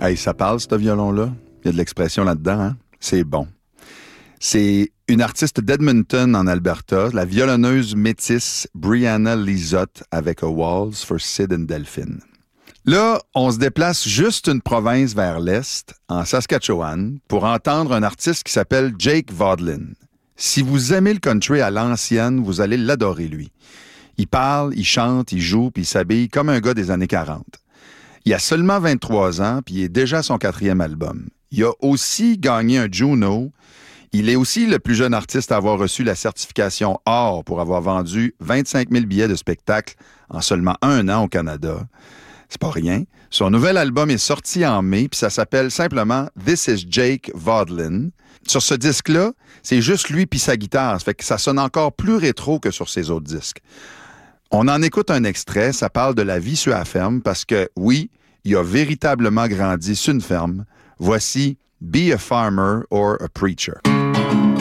Hey, ça parle, ce violon-là. Il y a de l'expression là-dedans, hein? C'est bon. C'est une artiste d'Edmonton, en Alberta, la violonneuse métisse Brianna Lizotte avec A Waltz for Sid and Delphine. Là, on se déplace juste une province vers l'est, en Saskatchewan, pour entendre un artiste qui s'appelle Jake Vaudelin. Si vous aimez le country à l'ancienne, vous allez l'adorer, lui. Il parle, il chante, il joue, puis il s'habille comme un gars des années 40. Il a seulement 23 ans, puis il est déjà à son 4e album. Il a aussi gagné un Juno. Il est aussi le plus jeune artiste à avoir reçu la certification or pour avoir vendu 25 000 billets de spectacle en seulement 1 an au Canada. C'est pas rien. Son nouvel album est sorti en mai, puis ça s'appelle simplement This is Jake Vaudelin. Sur ce disque-là, c'est juste lui puis sa guitare. Ça fait que ça sonne encore plus rétro que sur ses autres disques. On en écoute un extrait, ça parle de la vie sur la ferme, parce que, oui, il a véritablement grandi sur une ferme. Voici Be a Farmer or a Preacher.